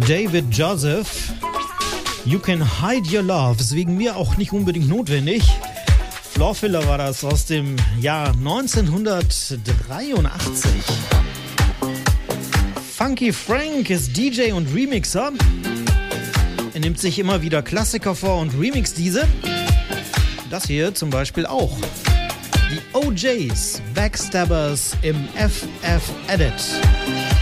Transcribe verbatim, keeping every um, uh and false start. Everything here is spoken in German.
David Joseph. You can hide your love. Ist wegen mir auch nicht unbedingt notwendig. Floorfiller war das aus dem Jahr neunzehnhundertdreiundachtzig. Funky Frank ist D J und Remixer. Er nimmt sich immer wieder Klassiker vor und remixt diese. Das hier zum Beispiel auch. Die O Js, Backstabbers im F F Edit.